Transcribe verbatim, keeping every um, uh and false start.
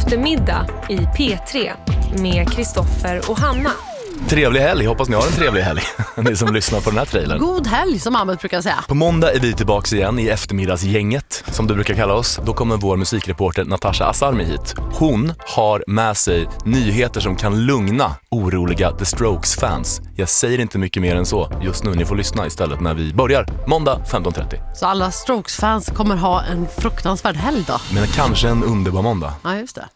Eftermiddag i P tre med Kristoffer och Hanna. Trevlig helg, hoppas ni har en trevlig helg. Ni som lyssnar på den här trailern. God helg som Ahmed brukar säga. På måndag är vi tillbaka igen i eftermiddagsgänget, som du brukar kalla oss. Då kommer vår musikreporter Natasha Asarmi hit. Hon har med sig nyheter som kan lugna oroliga The Strokes-fans. Jag säger inte mycket mer än så just nu. Ni får lyssna istället när vi börjar måndag femton trettio. Så alla Strokes-fans kommer ha en fruktansvärd helg då. Men kanske en underbar måndag. Ja, just det.